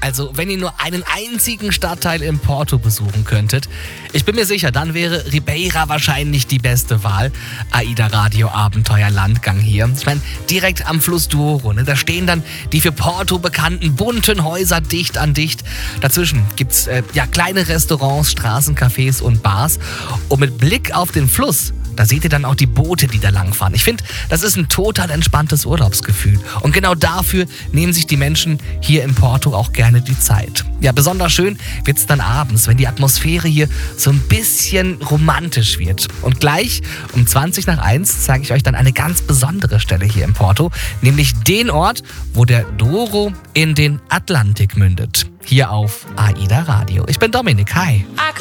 Also, wenn ihr nur einen einzigen Stadtteil in Porto besuchen könntet, ich bin mir sicher, dann wäre Ribeira wahrscheinlich die beste Wahl. AIDA Radio Abenteuer Landgang hier. Ich meine, direkt am Fluss Douro, ne? Da stehen dann die für Porto bekannten bunten Häuser dicht an dicht. Dazwischen gibt's kleine Restaurants, Straßencafés und Bars. Und mit Blick auf den Fluss, da seht ihr dann auch die Boote, die da langfahren. Ich finde, das ist ein total entspanntes Urlaubsgefühl. Und genau dafür nehmen sich die Menschen hier in Porto auch gerne die Zeit. Ja, besonders schön wird's dann abends, wenn die Atmosphäre hier so ein bisschen romantisch wird. Und gleich um 1:20 zeige ich euch dann eine ganz besondere Stelle hier in Porto, nämlich den Ort, wo der Douro in den Atlantik mündet. Hier auf AIDA Radio. Ich bin Dominik, hi.